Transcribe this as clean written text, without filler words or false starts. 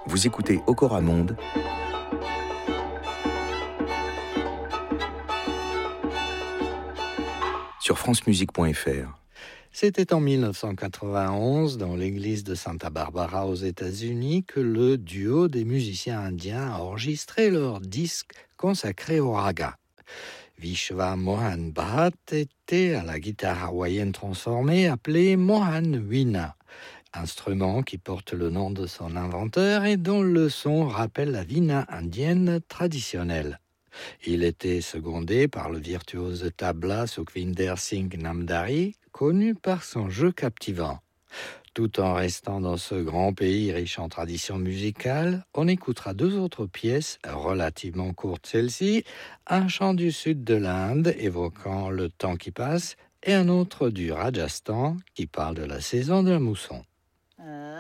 Vous écoutez Okora Monde, sur francemusique.fr. C'était en 1991, dans l'église de Santa Barbara aux États-Unis, que le duo des musiciens indiens a enregistré leur disque consacré au raga. Vishwa Mohan Bhatt était à la guitare hawaïenne transformée appelée Mohan Veena, instrument qui porte le nom de son inventeur et dont le son rappelle la veena indienne traditionnelle. Il était secondé par le virtuose de tabla Sukhvinder Singh Namdhari, connu par son jeu captivant. Tout en restant dans ce grand pays riche en traditions musicales, on écoutera deux autres pièces, relativement courtes celle-ci, un chant du sud de l'Inde évoquant le temps qui passe et un autre du Rajasthan qui parle de la saison de la mousson.